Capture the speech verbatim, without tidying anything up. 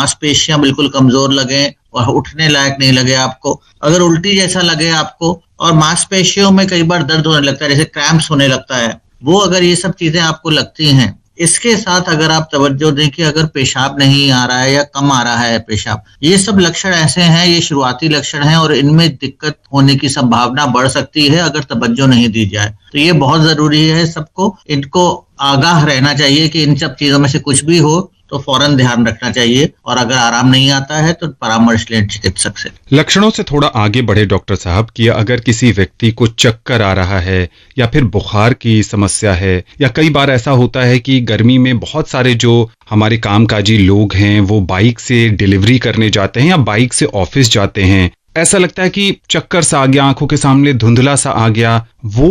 मांसपेशियां बिल्कुल कमजोर लगे और उठने लायक नहीं लगे आपको, अगर उल्टी जैसा लगे आपको और मांसपेशियों में कई बार दर्द होने लगता है, जैसे क्रैम्प्स होने लगता है, वो अगर ये सब चीजें आपको लगती हैं, इसके साथ अगर आप तवज्जो दें कि अगर पेशाब नहीं आ रहा है या कम आ रहा है पेशाब, ये सब लक्षण ऐसे हैं, ये शुरुआती लक्षण हैं और इनमें दिक्कत होने की संभावना बढ़ सकती है अगर तवज्जो नहीं दी जाए। तो ये बहुत जरूरी है सबको, इनको आगाह रहना चाहिए कि इन सब चीजों में से कुछ भी हो तो फौरन ध्यान रखना चाहिए और अगर आराम नहीं आता है तो परामर्श लें चिकित्सक से। लक्षणों से थोड़ा आगे बढ़े डॉक्टर साहब कि अगर किसी व्यक्ति को चक्कर आ रहा है या फिर बुखार की समस्या है, या कई बार ऐसा होता है कि गर्मी में बहुत सारे जो हमारे कामकाजी लोग हैं वो बाइक से डिलीवरी करने जाते हैं या बाइक से ऑफिस जाते हैं, ऐसा लगता है कि चक्कर सा आ गया, आंखों के सामने धुंधला सा आ गया, वो